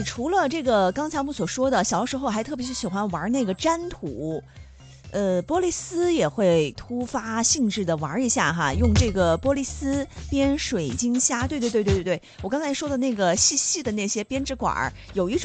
除了这个刚才我们所说的，小的时候还特别喜欢玩那个粘土。玻璃丝也会突发兴致的玩一下哈，用这个玻璃丝编水晶虾。对，我刚才说的那个细细的那些编织管，有一种